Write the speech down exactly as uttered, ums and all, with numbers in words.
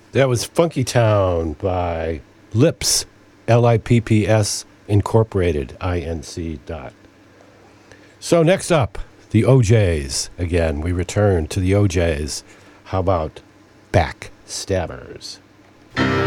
That was Funky Town by Lips, L I P P S Incorporated, I N C dot. So next up, the O Js. Again, we return to the O Js. How about Backstabbers?